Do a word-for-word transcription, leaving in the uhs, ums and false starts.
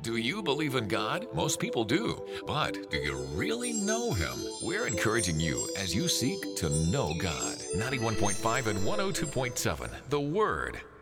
Do you believe in God? Most people do. But do you really know Him? We're encouraging you as you seek to know God. ninety-one point five and one oh two point seven, The Word.